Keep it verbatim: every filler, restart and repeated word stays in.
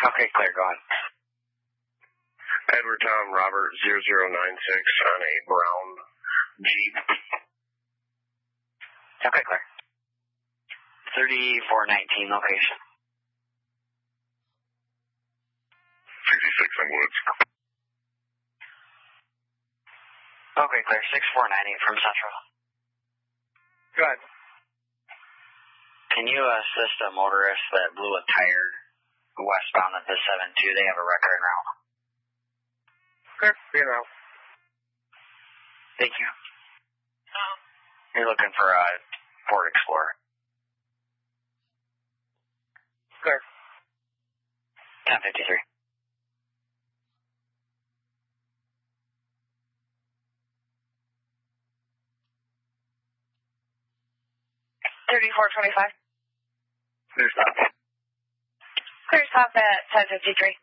Okay, clear, go on. Edward Tom Robert zero zero nine six on a brown Jeep. Okay, clear. thirty-four nineteen location. sixty-six in Woods. Okay, clear. six four nine eight from Central. Go ahead. Can you assist a motorist that blew a tire westbound at the seven two? They have a record en route. Clear. Be in route. Thank you. You're looking for a Ford Explorer. Clear. ten fifty-three. thirty-four twenty-five. Clear stop. Clear stop at ten fifty-three.